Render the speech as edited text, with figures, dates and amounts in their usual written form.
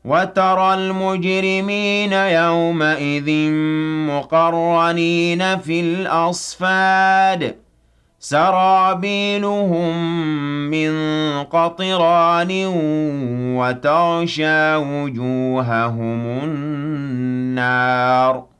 وترى المجرمين يومئذ مقرنين في الأصفاد سرابيلهم من قطران وتغشى وجوههم النار